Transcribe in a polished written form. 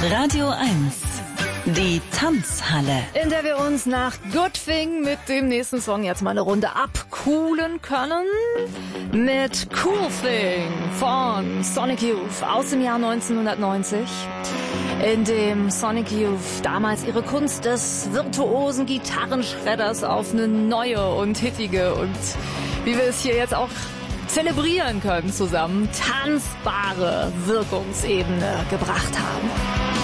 Radio 1, die Tanzhalle. In der wir uns nach Good Thing mit dem nächsten Song jetzt mal eine Runde abcoolen können. Mit Cool Thing von Sonic Youth aus dem Jahr 1990. In dem Sonic Youth damals ihre Kunst des virtuosen Gitarrenschredders auf eine neue und hittige und, wie wir es hier jetzt auch zelebrieren können zusammen, tanzbare Wirkungsebene gebracht haben.